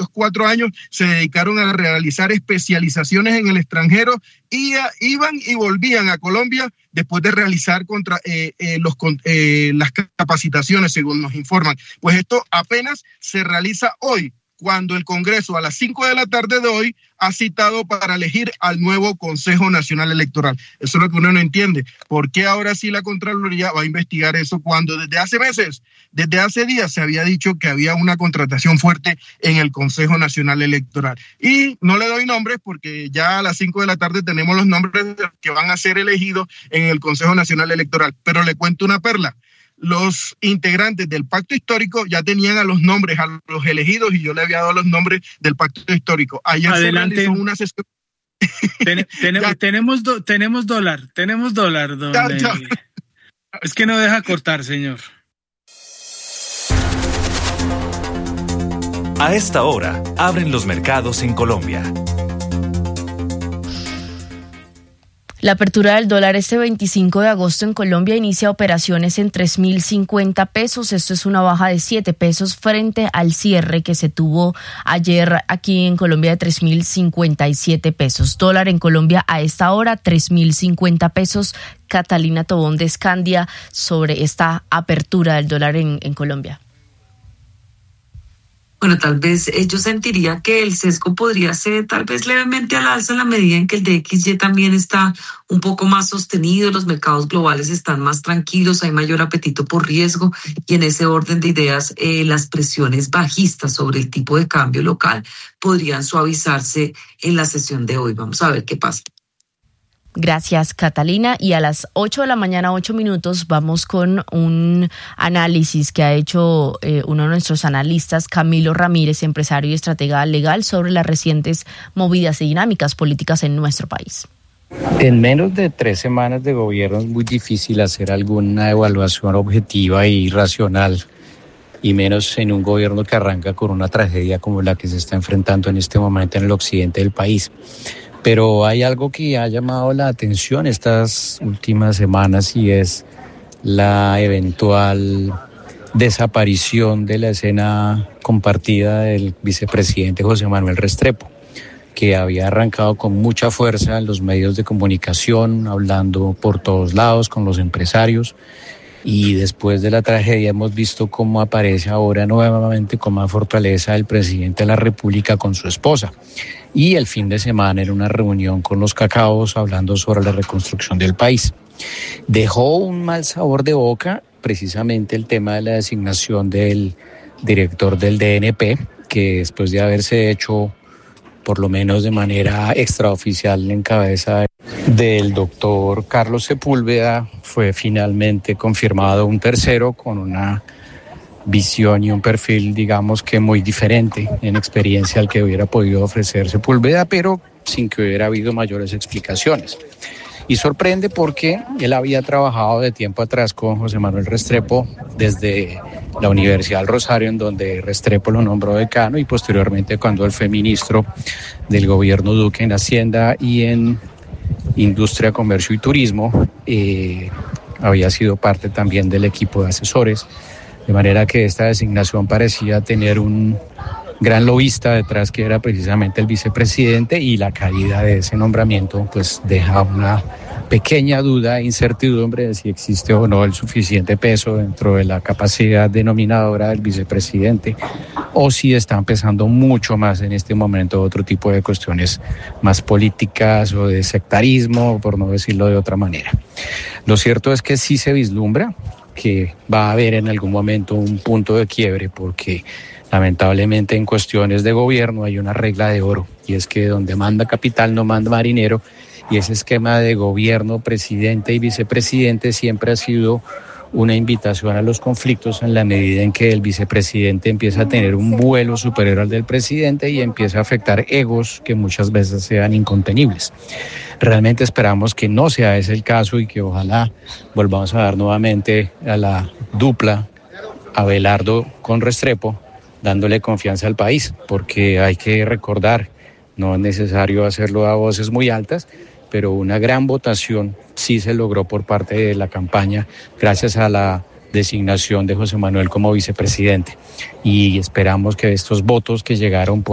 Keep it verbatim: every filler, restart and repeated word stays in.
estos cuatro años se dedicaron a realizar especializaciones en el extranjero y a, iban y volvían a Colombia después de realizar contra, eh, eh, los, eh, las capacitaciones, según nos informan. Pues esto apenas se realiza hoy, cuando el Congreso a las cinco de la tarde de hoy ha citado para elegir al nuevo Consejo Nacional Electoral. Eso es lo que uno no entiende. ¿Por qué ahora sí la Contraloría va a investigar eso cuando desde hace meses, desde hace días se había dicho que había una contratación fuerte en el Consejo Nacional Electoral? Y no le doy nombres porque ya a las cinco de la tarde tenemos los nombres de los que van a ser elegidos en el Consejo Nacional Electoral. Pero le cuento una perla. Los integrantes del pacto histórico ya tenían a los nombres, a los elegidos, y yo le había dado los nombres del pacto histórico. Ayer Adelante. se realizó una sesión. Ten, ten, tenemos, do, tenemos dólar, tenemos dólar, don, ya, ya. Eh, es que no deja cortar, señor. A esta hora, abren los mercados en Colombia. La apertura del dólar este veinticinco de agosto en Colombia inicia operaciones en tres mil cincuenta pesos. Esto es una baja de siete pesos frente al cierre que se tuvo ayer aquí en Colombia de tres mil cincuenta y siete pesos. Dólar en Colombia a esta hora, tres mil cincuenta pesos. Catalina Tobón de Scandia sobre esta apertura del dólar en, en Colombia. Bueno, tal vez eh, yo sentiría que el sesgo podría ser tal vez levemente al alza en la medida en que el D X Y también está un poco más sostenido, los mercados globales están más tranquilos, hay mayor apetito por riesgo y en ese orden de ideas eh, las presiones bajistas sobre el tipo de cambio local podrían suavizarse en la sesión de hoy. Vamos a ver qué pasa. Gracias, Catalina. Y a las ocho de la mañana, ocho minutos, vamos con un análisis que ha hecho eh, uno de nuestros analistas, Camilo Ramírez, empresario y estratega legal, sobre las recientes movidas y dinámicas políticas en nuestro país. En menos de tres semanas de gobierno es muy difícil hacer alguna evaluación objetiva y racional, y menos en un gobierno que arranca con una tragedia como la que se está enfrentando en este momento en el occidente del país. Pero hay algo que ha llamado la atención estas últimas semanas y es la eventual desaparición de la escena compartida del vicepresidente José Manuel Restrepo, que había arrancado con mucha fuerza en los medios de comunicación, hablando por todos lados con los empresarios. Y después de la tragedia hemos visto cómo aparece ahora nuevamente con más fortaleza el presidente de la República con su esposa. Y el fin de semana en una reunión con los cacaos hablando sobre la reconstrucción del país. Dejó un mal sabor de boca precisamente el tema de la designación del director del D N P, que después de haberse hecho por lo menos de manera extraoficial en cabeza del doctor Carlos Sepúlveda, fue finalmente confirmado un tercero con una visión y un perfil, digamos que muy diferente en experiencia al que hubiera podido ofrecer Sepúlveda, pero sin que hubiera habido mayores explicaciones. Y sorprende porque él había trabajado de tiempo atrás con José Manuel Restrepo desde la Universidad del Rosario, en donde Restrepo lo nombró decano, y posteriormente cuando él fue ministro del gobierno Duque en Hacienda y en Industria, Comercio y Turismo, eh, había sido parte también del equipo de asesores, de manera que esta designación parecía tener un gran lobista detrás, que era precisamente el vicepresidente, y la caída de ese nombramiento pues deja una pequeña duda e incertidumbre de si existe o no el suficiente peso dentro de la capacidad denominadora del vicepresidente, o si están pesando mucho más en este momento otro tipo de cuestiones más políticas o de sectarismo, por no decirlo de otra manera. Lo cierto es que sí se vislumbra que va a haber en algún momento un punto de quiebre, porque lamentablemente en cuestiones de gobierno hay una regla de oro, y es que donde manda capital no manda marinero, y ese esquema de gobierno, presidente y vicepresidente siempre ha sido una invitación a los conflictos en la medida en que el vicepresidente empieza a tener un vuelo superior al del presidente y empieza a afectar egos que muchas veces sean incontenibles. Realmente esperamos que no sea ese el caso y que ojalá volvamos a dar nuevamente a la dupla Abelardo con Restrepo, dándole confianza al país, porque hay que recordar, no es necesario hacerlo a voces muy altas, pero una gran votación sí se logró por parte de la campaña gracias a la designación de José Manuel como vicepresidente, y esperamos que estos votos que llegaron por